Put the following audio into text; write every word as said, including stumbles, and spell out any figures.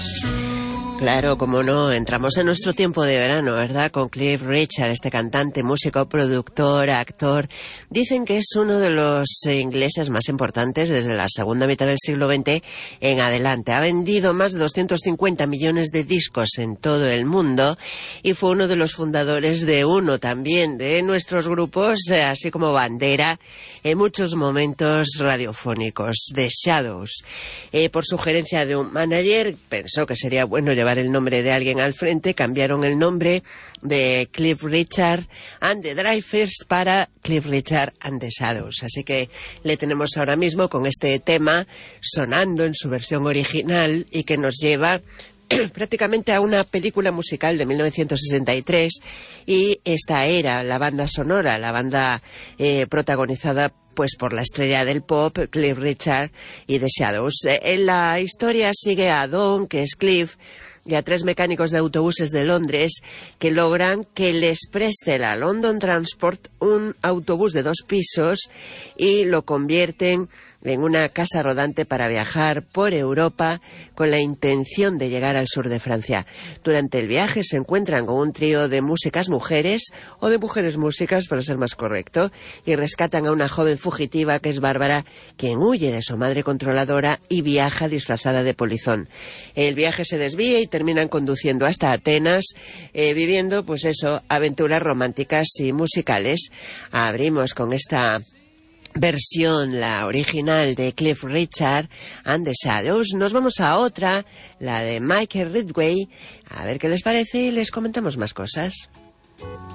Claro, como no, entramos en nuestro tiempo de verano, ¿verdad? Con Cliff Richard, este cantante, músico, productor, actor. Dicen que es uno de los ingleses más importantes desde la segunda mitad del siglo veinte en adelante. Ha vendido más de doscientos cincuenta millones de discos en todo el mundo y fue uno de los fundadores de uno también de nuestros grupos, así como bandera en muchos momentos radiofónicos, The Shadows. Eh, por sugerencia de un manager, pensó que sería bueno llevar el nombre de alguien al frente, cambiaron el nombre de Cliff Richard and the Drivers para Cliff Richard and the Shadows. Así que le tenemos ahora mismo con este tema sonando en su versión original y que nos lleva prácticamente a una película musical de mil novecientos sesenta y tres, y esta era la banda sonora, la banda eh, protagonizada pues por la estrella del pop, Cliff Richard y The Shadows. En la historia sigue a Don, que es Cliff, y a tres mecánicos de autobuses de Londres que logran que les preste la London Transport un autobús de dos pisos y lo convierten en una casa rodante para viajar por Europa con la intención de llegar al sur de Francia. Durante el viaje se encuentran con un trío de músicas mujeres, o de mujeres músicas para ser más correcto, y rescatan a una joven fugitiva que es Bárbara, quien huye de su madre controladora y viaja disfrazada de polizón. El viaje se desvía y terminan conduciendo hasta Atenas, eh, viviendo pues eso, aventuras románticas y musicales. Abrimos con esta versión, la original de Cliff Richard and the Shadows. Nos vamos a otra, la de Michael Ridgway, a ver qué les parece y les comentamos más cosas.